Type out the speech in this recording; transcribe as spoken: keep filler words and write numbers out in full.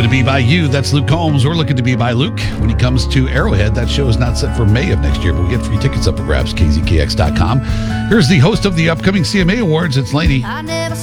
to be by you. That's Luke Combs. We're looking to be by Luke. When he comes to Arrowhead, that show is not set for May of next year, but we get free tickets up for grabs, K Z K X dot com. Here's the host of the upcoming C M A Awards. It's Lainey.